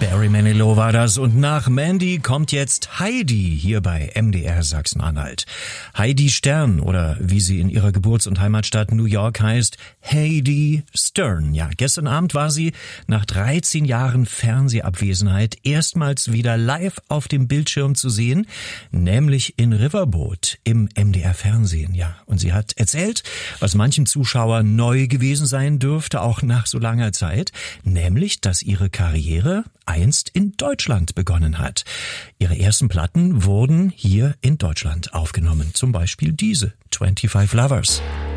Barry Manilow war das und nach Mandy kommt jetzt Heidi hier bei MDR Sachsen-Anhalt. Heidi Stern oder wie sie in ihrer Geburts- und Heimatstadt New York heißt, Heidi Stern. Ja, gestern Abend war sie nach 13 Jahren Fernsehabwesenheit erstmals wieder live auf dem Bildschirm zu sehen, nämlich in Riverboat im MDR Fernsehen. Ja, und sie hat erzählt, was manchem Zuschauer neu gewesen sein dürfte, auch nach so langer Zeit, nämlich, dass ihre Karriere einst in Deutschland begonnen hat. Ihre ersten Platten wurden hier in Deutschland aufgenommen, zum Beispiel diese, 25 Lovers.